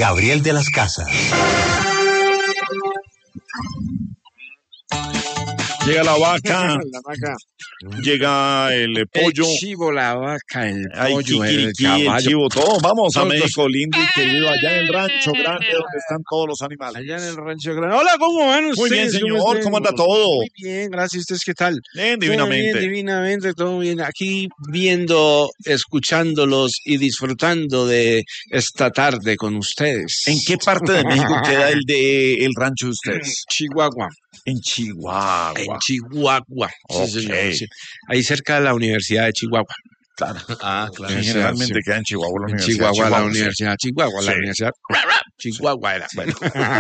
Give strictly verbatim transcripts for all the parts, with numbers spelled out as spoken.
Gabriel de las Casas. Llega la vaca, La vaca. llega el pollo, El chivo, la vaca, el hay pollo, el kikiriki, el caballo. chivo, todo. Vamos a Todos. México lindo y querido, allá en el rancho grande donde están todos los animales. Allá en el rancho grande. Hola, ¿cómo van ustedes? Muy bien, señor, están? ¿cómo anda todo? Muy bien, gracias. ¿Ustedes qué tal? Bien, Todo divinamente. bien, divinamente, todo bien. Aquí viendo, escuchándolos y disfrutando de esta tarde con ustedes. ¿En qué parte de México queda el de el rancho de ustedes? Chihuahua. En Chihuahua. En Chihuahua. Sí, Ok. señor, sí. Ahí cerca de la Universidad de Chihuahua. Claro. Ah, claro. Sí, generalmente queda en Chihuahua la En Universidad. Chihuahua, de Chihuahua, la sí. Universidad de Chihuahua, la Sí. Universidad. Chihuahua era. Bueno.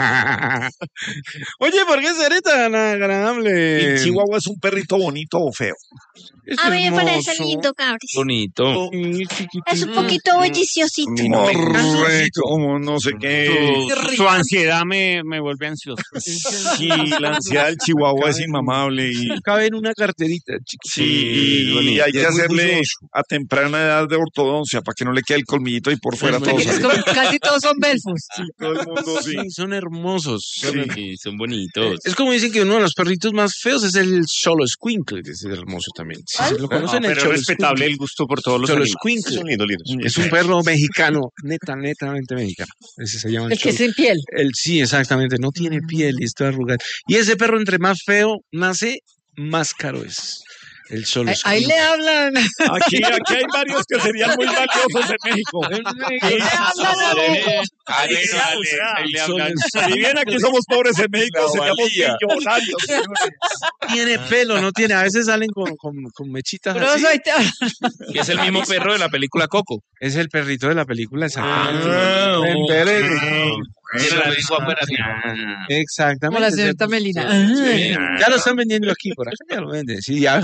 Oye, ¿por qué seré tan agradable? ¿En Chihuahua es un perrito bonito o feo? Es A mí me parece hermoso, lindo, Cabris. bonito. Es un poquito bulliciosito. A mí no me encanta. Corre, como no sé qué. Su, su ansiedad me, me vuelve ansioso. Sí, la ansiedad del Chihuahua es inmamable y Cabe en una carterita, chiquito. sí, y, y hay que hacerle a temprana edad de ortodoncia para que no le quede el colmillito ahí por fuera Es todo. muy- Es como- casi todos son belfos. Sí, todo el mundo sí. Sí, son hermosos. Sí, son bonitos. Es como dicen que uno de los perritos más feos es el Cholo Squinkle, que es hermoso también. Sí, sí, lo conocen, Ah, el pero Cholo es respetable Squinkle. el gusto por todos los Cholo animales. Squinkle. Son lindos, lindos. Es un perro mexicano, neta, netamente mexicano. Ese se llama El que Cholo. es sin piel. El, sí, exactamente, no tiene piel y está arrugado. Y ese perro, entre más feo nace, más caro es. El Cholo Ahí, ahí le hablan. Aquí, aquí hay varios que serían muy valiosos en México. Ahí le hablan. Ahí Ahí le le hablan, ahí le hablan. Si bien aquí somos pobres en México, seríamos millonarios. Tiene pelo, no tiene. A veces salen con, con, con mechitas Pero así. eso ahí te- Que es el mismo perro de la película Coco. Es el perrito de la película, exactamente. Ah, Ven, ver el- Tiene la lengua afuera así. Exactamente. Como la ese- señorita Melina. Sí, ya lo están vendiendo aquí, por acá ya lo venden. Sí, ya.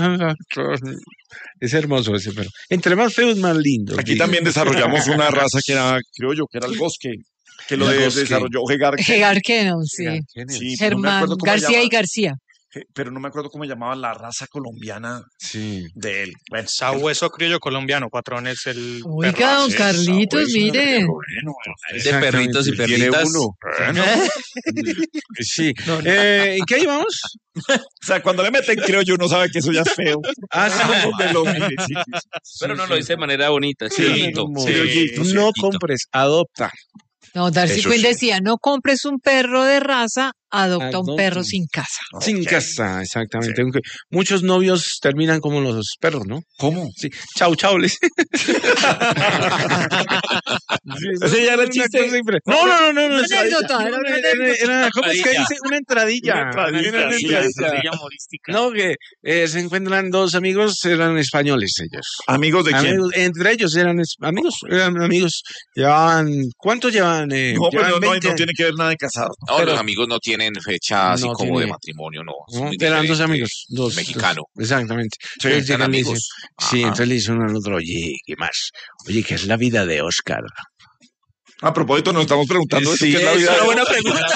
Es hermoso ese perro. Entre más feo es más lindo. Aquí digo. también desarrollamos una raza que era, creo yo, que era el bosque, que lo El de- bosque. desarrolló Hegar, Hegar Kennon, sí. sí, pero no me Germán acuerdo cómo García llama- y García. que- pero no me acuerdo cómo llamaba la raza colombiana Sí. de él. Bueno, Sabueso criollo colombiano, patrón es el Oiga, perro. don sí, Carlitos, sabueso, mire. pero bueno, De perritos y tiene perritas. uno. Bueno, Sí. Eh, ¿En qué ahí vamos? o sea, cuando le meten creo yo, uno sabe que eso ya es feo. Ah, sí. Donde lo mire, sí, sí, sí. Pero no lo dice de manera bonita. Sí, Criollito. como- Sí. criollito, sí. No compres, adopta. No, Darcy Eso Quinn sí. decía, no compres un perro de raza, adopta un Adopta. perro sin casa. Sin Ok. casa, exactamente. Aunque muchos novios terminan como los perros, ¿no? ¿Cómo? Sí. Chau, chau, les. Ese ya era el chiste. No, no, no, no. no, Una es- anécdota, era una era- era- era- ¿Cómo es que Entradilla. dice? Una entradilla. Una entradilla, Una sí, entradilla. Estrella humorística. No, que eh, se encuentran dos amigos, eran españoles ellos. ¿Amigos de quién? Amigos, entre ellos eran es- amigos, eran amigos. Llevaban, ¿cuántos llevan? Eh, No, pero llevan no, no, veinte no tiene que ver nada de casado. No, Pero- los amigos no tienen fecha así No como tiene- de matrimonio, no. es ¿no? muy Eran dos diferente. amigos, dos. Mexicano. dos, exactamente. Sí, Entonces eran llegan y le amigos. dicen- sí, Ajá. entonces le dicen uno al otro, oye, ¿qué más? Oye, ¿qué es la vida de Oscar? A propósito, nos estamos preguntando eso, Sí, ¿qué es la es vida una de buena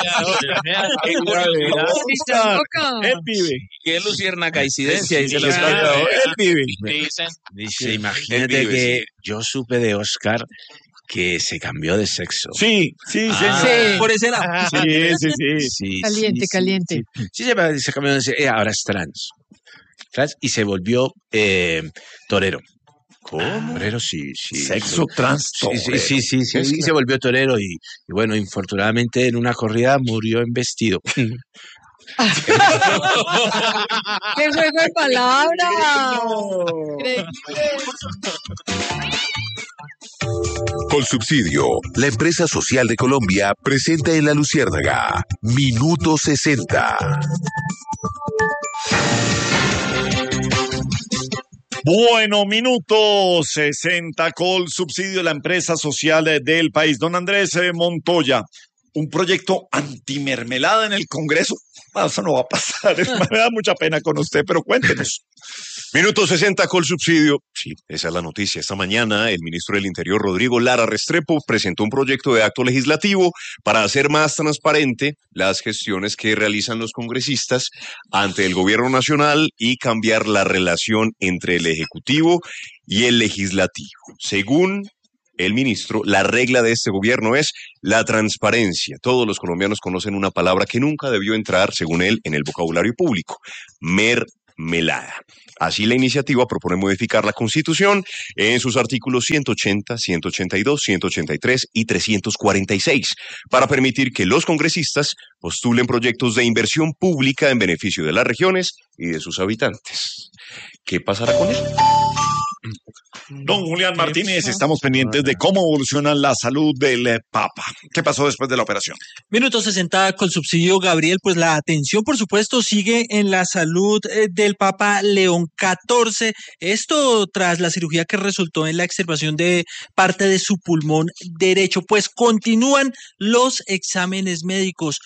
Él vive. ¿Qué es luciérnaga coincidencia? Dice Sí, la está claro, Él vive. Dicen. Dice, imagínate vive, que yo supe de Oscar que se cambió de sexo. Sí, sí, Ah, Sí. Por ese lado. sí. Sí, sí, sí. Sí, Caliente, sí, sí, caliente. Sí, sí, se, se cambió de sexo, eh, ahora es trans. Trans y se volvió eh, torero. ¿Cómo? Torero, sí, sí. Sexo trans. Sí, sí, sí, sí, sí, sí, se volvió torero y, y bueno, infortunadamente en una corrida murió en vestido. ¡Qué juego de palabras! Increíble. Colsubsidio, la empresa social de Colombia, presenta en La Luciérnaga, Minuto sesenta. Bueno, minuto sesenta, Col Subsidio, la empresa social eh, del país. Don Andrés eh, Montoya, un proyecto antimermelada en el Congreso. Ah, eso no va a pasar, me da mucha pena con usted, pero cuéntenos. Minuto sesenta, Colsubsidio. Sí, esa es la noticia. Esta mañana el ministro del Interior, Rodrigo Lara Restrepo, presentó un proyecto de acto legislativo para hacer más transparente las gestiones que realizan los congresistas ante el gobierno nacional y cambiar la relación entre el Ejecutivo y el Legislativo. Según el ministro, la regla de este gobierno es la transparencia. Todos los colombianos conocen una palabra que nunca debió entrar, según él, en el vocabulario público: mermelada. Así, la iniciativa propone modificar la Constitución en sus artículos ciento ochenta, ciento ochenta y dos, ciento ochenta y tres y trescientos cuarenta y seis para permitir que los congresistas postulen proyectos de inversión pública en beneficio de las regiones y de sus habitantes. ¿Qué pasará con eso? Don Julián Martínez, estamos pendientes de cómo evoluciona la salud del eh, Papa. ¿Qué pasó después de la operación? Minuto sesenta con subsidio, Gabriel. Pues la atención, por supuesto, sigue en la salud eh, del Papa León catorce. Esto tras la cirugía que resultó en la extirpación de parte de su pulmón derecho. Pues continúan los exámenes médicos.